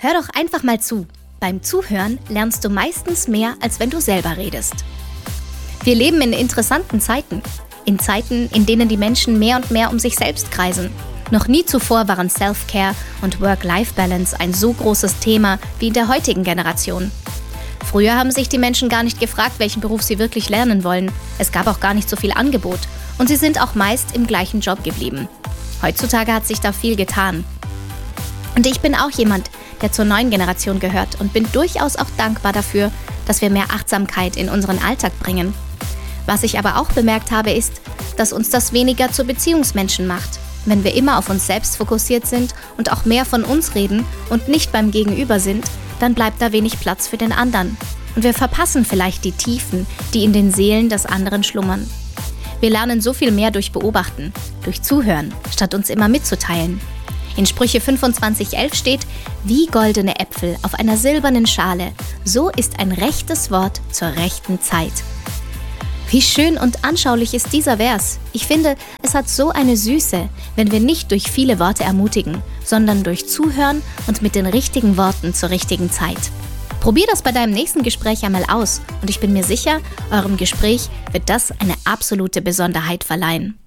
Hör doch einfach mal zu. Beim Zuhören lernst du meistens mehr, als wenn du selber redest. Wir leben in interessanten Zeiten. In Zeiten, in denen die Menschen mehr und mehr um sich selbst kreisen. Noch nie zuvor waren Self-Care und Work-Life-Balance ein so großes Thema wie in der heutigen Generation. Früher haben sich die Menschen gar nicht gefragt, welchen Beruf sie wirklich lernen wollen. Es gab auch gar nicht so viel Angebot. Und sie sind auch meist im gleichen Job geblieben. Heutzutage hat sich da viel getan. Und ich bin auch jemand, der zur neuen Generation gehört und bin durchaus auch dankbar dafür, dass wir mehr Achtsamkeit in unseren Alltag bringen. Was ich aber auch bemerkt habe, ist, dass uns das weniger zu Beziehungsmenschen macht. Wenn wir immer auf uns selbst fokussiert sind und auch mehr von uns reden und nicht beim Gegenüber sind, dann bleibt da wenig Platz für den anderen. Und wir verpassen vielleicht die Tiefen, die in den Seelen des anderen schlummern. Wir lernen so viel mehr durch Beobachten, durch Zuhören, statt uns immer mitzuteilen. In Sprüche 25,11 steht: Wie goldene Äpfel auf einer silbernen Schale, so ist ein rechtes Wort zur rechten Zeit. Wie schön und anschaulich ist dieser Vers. Ich finde, es hat so eine Süße, wenn wir nicht durch viele Worte ermutigen, sondern durch Zuhören und mit den richtigen Worten zur richtigen Zeit. Probier das bei deinem nächsten Gespräch einmal aus und ich bin mir sicher, eurem Gespräch wird das eine absolute Besonderheit verleihen.